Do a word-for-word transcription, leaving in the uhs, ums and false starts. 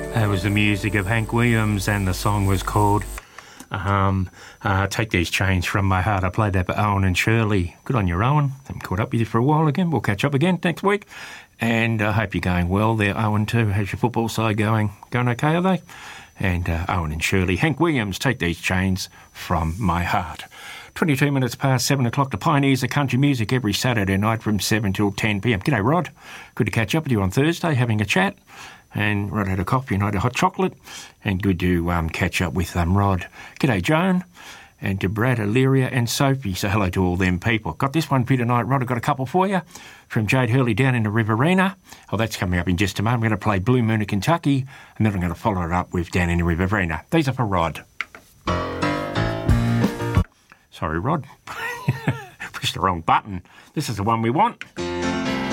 That was the music of Hank Williams, and the song was called um, uh, Take These Chains From My Heart. I played that for Owen and Shirley. Good on you, Owen. Haven't caught up with you for a while again. We'll catch up again next week. And I hope you're going well there, Owen, too. How's your football side going? Going okay, are they? And uh, Owen and Shirley. Hank Williams, Take These Chains From My Heart. twenty-two minutes past seven o'clock. The Pioneers of Country Music every Saturday night from seven till ten p m. G'day, Rod. Good to catch up with you on Thursday, having a chat. And Rod had a coffee and I had a hot chocolate. And good to um, catch up with um, Rod. G'day, Joan. And to Brad, Illyria and Sophie. So hello to all them people. Got this one for you tonight, Rod. I've got a couple for you. From Jade Hurley down in the Riverina. Oh, that's coming up in just a moment. I'm going to play Blue Moon of Kentucky. And then I'm going to follow it up with Down in the Riverina. These are for Rod. Sorry, Rod. Pushed the wrong button. This is the one we want.